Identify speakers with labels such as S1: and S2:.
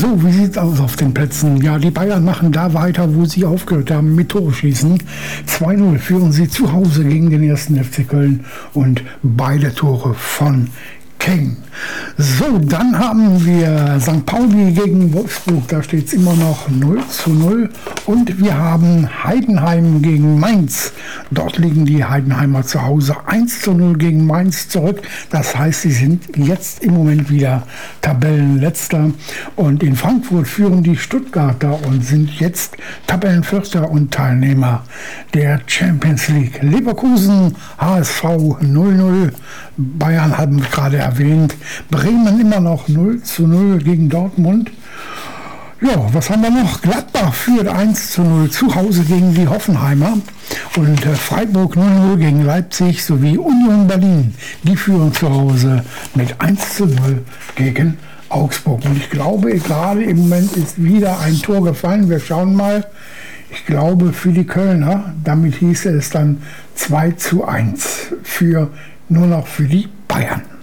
S1: So, wie sieht es aus auf den Plätzen? Ja, die Bayern machen da weiter, wo sie aufgehört haben, mit Tore schießen. 2:0 führen sie zu Hause gegen den 1. FC Köln und beide Tore von Kane. So, dann haben wir St. Pauli gegen Wolfsburg, da steht es immer noch 0:0. Und wir haben Heidenheim gegen Mainz. Dort liegen die Heidenheimer zu Hause 1:0 gegen Mainz zurück. Das heißt, sie sind jetzt im Moment wieder Tabellenletzter. Und in Frankfurt führen die Stuttgarter und sind jetzt Tabellenvierter und Teilnehmer der Champions League. Leverkusen, HSV 0:0. Bayern haben wir gerade erwähnt. Bremen immer noch 0:0 gegen Dortmund. Ja, was haben wir noch? Gladbach führt 1:0 zu Hause gegen die Hoffenheimer. Und Freiburg 0:0 gegen Leipzig sowie Union Berlin. Die führen zu Hause mit 1:0 gegen Augsburg. Und ich glaube, gerade im Moment ist wieder ein Tor gefallen. Wir schauen mal. Ich glaube für die Kölner. Damit hieße es dann 2:1 nur noch für die Bayern.